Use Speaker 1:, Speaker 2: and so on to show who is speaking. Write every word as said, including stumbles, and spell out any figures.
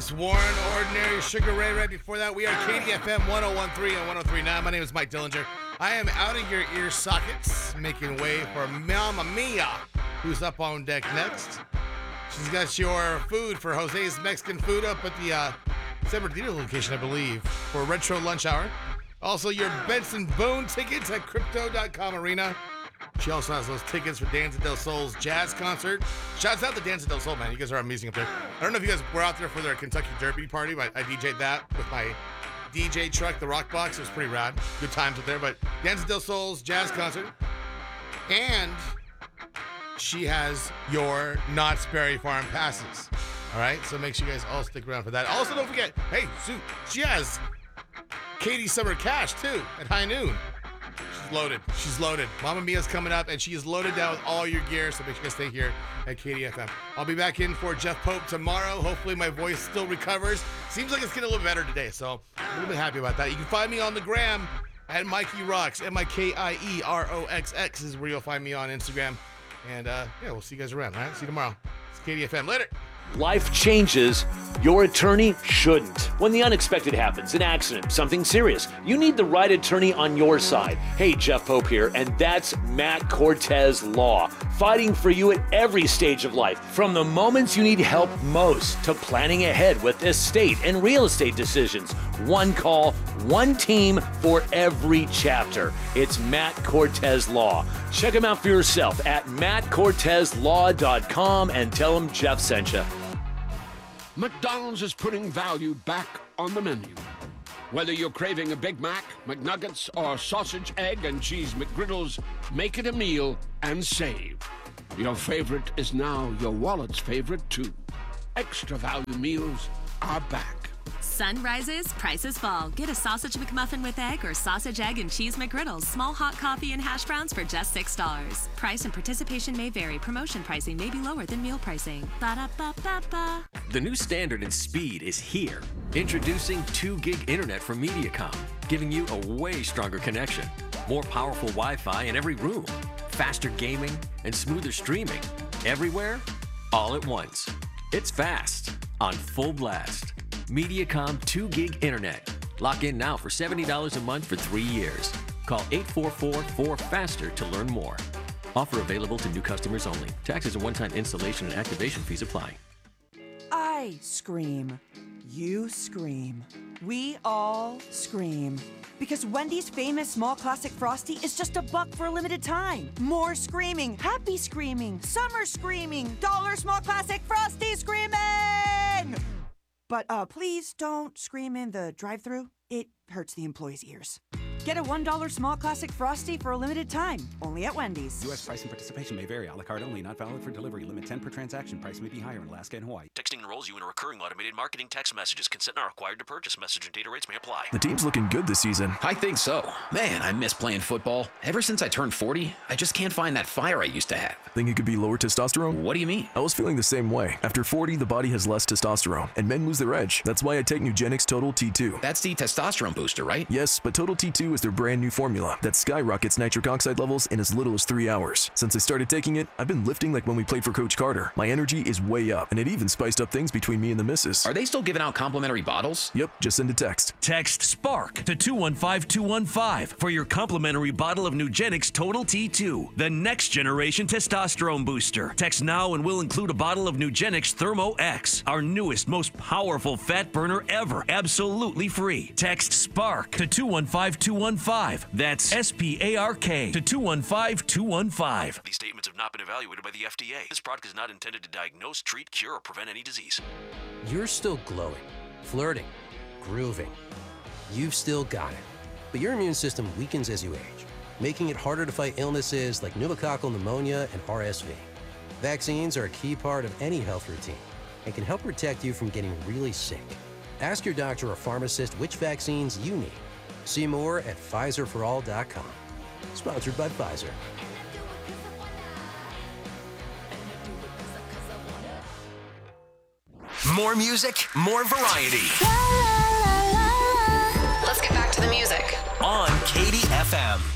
Speaker 1: Alex Warren, Ordinary Sugar Ray. Right before that, we are K D F M one oh one point three and one oh three point nine. My name is Mike Dillinger. I am out of your ear sockets, making way for Mama Mia, who's up on deck next. She's got your food for Jose's Mexican Food up at the uh, San Bernardino location, I believe, for Retro Lunch Hour. Also, your Benson Boone tickets at Crypto dot com Arena. She also has those tickets for Danza del Sol's jazz concert. Shouts out to Danza del Sol, man. You guys are amazing up there. I don't know if you guys were out there for their Kentucky Derby party, but I D J'd that with my D J truck, the Rock Box. It was pretty rad. Good times up there. But Danza del Sol's jazz concert. And she has your Knott's Berry Farm passes. All right? So make sure you guys all stick around for that. Also, don't forget, hey, Sue, she has Katie's Summer Cash, too, at high noon. She's loaded. She's loaded. Mama Mia's coming up, and she is loaded down with all your gear, so make sure you guys stay here at K D F M. I'll be back in for Jeff Pope tomorrow. Hopefully my voice still recovers. Seems like it's getting a little better today, so I'm a little bit happy about that. You can find me on the gram at Mikey Rocks. M I K I E R O X X is where you'll find me on Instagram. And, uh, yeah, we'll see you guys around, all right? See you tomorrow. It's K D F M. Later.
Speaker 2: Life changes. Your attorney shouldn't. When the unexpected happens, an accident, something serious, you need the right attorney on your side. Hey, Jeff Pope here, and that's Matt Cortez Law, fighting for you at every stage of life, from the moments you need help most to planning ahead with estate and real estate decisions. One call, one team for every chapter. It's Matt Cortez Law. Check him out for yourself at matt cortez law dot com and tell him Jeff sent you.
Speaker 3: McDonald's is putting value back on the menu. Whether you're craving a Big Mac, McNuggets, or sausage, egg, and cheese McGriddles, make it a meal and save. Your favorite is now your wallet's favorite, too. Extra value meals are back.
Speaker 4: Sun rises, prices fall. Get a sausage McMuffin with egg or sausage, egg, and cheese McGriddles. Small hot coffee and hash browns for just six dollars. Price and participation may vary. Promotion pricing may be lower than meal pricing. Ba-da-ba-ba-ba.
Speaker 5: The new standard in speed is here. Introducing two gig internet from Mediacom, giving you a way stronger connection. More powerful Wi-Fi in every room. Faster gaming and smoother streaming. Everywhere, all at once. It's fast, on full blast. Mediacom two gig internet. Lock in now for seventy dollars a month for three years. Call eight four four, four faster to learn more. Offer available to new customers only. Taxes and one-time installation and activation fees apply.
Speaker 6: I scream. You scream. We all scream. Because Wendy's famous small classic Frosty is just a buck for a limited time. More screaming, happy screaming, summer screaming, dollar small classic Frosty screaming! But uh, please don't scream in the drive-thru. It hurts the employees' ears. Get a one dollar small classic Frosty for a limited time, only at Wendy's.
Speaker 7: U S price and participation may vary. A la carte only, not valid for delivery. Limit ten per transaction. Price may be higher in Alaska and Hawaii.
Speaker 8: Texting enrolls you in a recurring automated marketing text messages. Consent not required to purchase. Message and data rates may apply.
Speaker 9: The team's looking good this season.
Speaker 10: I think so. Man, I miss playing football. Ever since I turned forty, I just can't find that fire I used to have.
Speaker 9: Think it could be lower testosterone?
Speaker 10: What do you mean?
Speaker 9: I was feeling the same way. After forty, the body has less testosterone, and men lose their edge. That's why I take Nugenix Total T two.
Speaker 10: That's the testosterone booster, right?
Speaker 9: Yes, but Total T two is their brand new formula that skyrockets nitric oxide levels in as little as three hours. Since I started taking it, I've been lifting like when we played for Coach Carter. My energy is way up, and it even spiced up things between me and the missus.
Speaker 10: Are they still giving out complimentary bottles?
Speaker 9: Yep, just send a text.
Speaker 11: Text SPARK to two one five two one five for your complimentary bottle of Nugenix Total T two, the next generation testosterone booster. Text now and we'll include a bottle of Nugenix Thermo X, our newest, most powerful fat burner ever, absolutely free. Text SPARK to two one five two one five. That's S P A R K to two one five two one five.
Speaker 8: These statements have not been evaluated by the F D A. This product is not intended to diagnose, treat, cure, or prevent any disease.
Speaker 12: You're still glowing, flirting, grooving. You've still got it. But your immune system weakens as you age, making it harder to fight illnesses like pneumococcal pneumonia and R S V. Vaccines are a key part of any health routine and can help protect you from getting really sick. Ask your doctor or pharmacist which vaccines you need. See more at Pfizer for all dot com. Sponsored by Pfizer.
Speaker 13: More music, more variety.
Speaker 14: Let's get back to the music.
Speaker 13: On K D F M.